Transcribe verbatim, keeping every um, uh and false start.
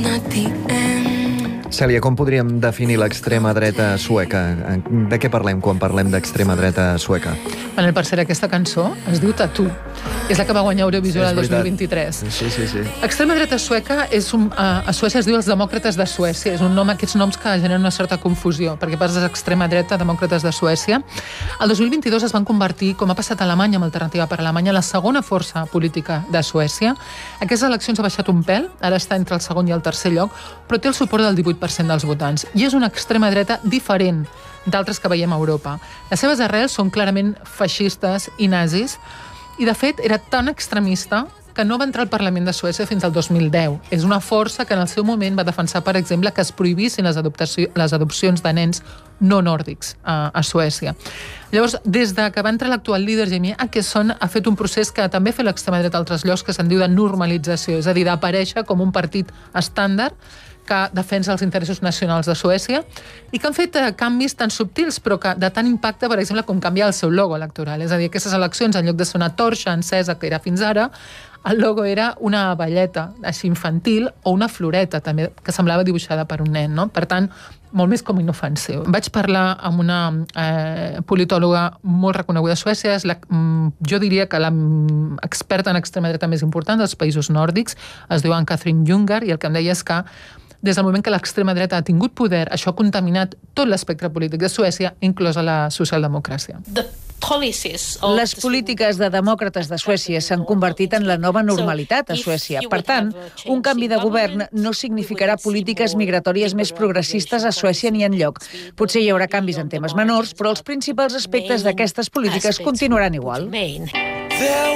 Cèlia, com podríem definir l'extrema dreta sueca? De què parlem quan parlem d'extrema dreta sueca? Manel, per ser aquesta cançó es diu Tattoo. És la que va guanyar Eurovisió el dos mil vint-i-tres. Sí, sí, sí. Extrema dreta sueca és un, a, a Suècia es diu els demòcrates de Suècia. És un nom, aquests noms que generen una certa confusió, perquè passes extrema dreta, demòcrates de Suècia. El dos mil vint-i-dos es van convertir, com ha passat a Alemanya amb Alternativa per Alemanya, la segona força política de Suècia. Aquestes eleccions ha baixat un pèl, ara està entre el segon i el tercer lloc, però té el suport del divuit per cent dels votants. I és una extrema dreta diferent d'altres que veiem a Europa. Les seves arrels són clarament feixistes i nazis, i de fet era tan extremista que no va entrar al Parlament de Suècia fins al dos mil deu. És una força que en el seu moment va defensar, per exemple, que es prohibissin les, les adopcions de nens no nòrdics a, a Suècia. Llavors, des de que va entrar l'actual líder, Jimmie Åkesson, ha fet un procés que també ha fet l'extrema dreta a altres llocs, que se'n diu de normalització, és a dir, d'aparèixer com un partit estàndard que defensa els interessos nacionals de Suècia i que han fet eh, canvis tan subtils però que de tant impacte, per exemple, com canviar el seu logo electoral. És a dir, aquestes eleccions, en lloc de ser una torxa encesa que era fins ara, el logo era una abelleta així infantil o una floreta també, que semblava dibuixada per un nen, no? Per tant, molt més com inofensiu. Vaig parlar amb una eh, politòloga molt reconeguda a Suècia, és la, jo diria que l'experta en extrema dreta més important dels països nòrdics, es diu Ann-Katrin Jungar, i el que em deia és que des del moment que l'extrema dreta ha tingut poder, això ha contaminat tot l'espectre polític de Suècia, inclosa la socialdemocràcia. Les polítiques de demòcrates de Suècia s'han convertit en la nova normalitat a Suècia. Per tant, un canvi de govern no significarà polítiques migratòries més progressistes a Suècia ni enlloc. Potser hi haurà canvis en temes menors, però els principals aspectes d'aquestes polítiques continuaran igual.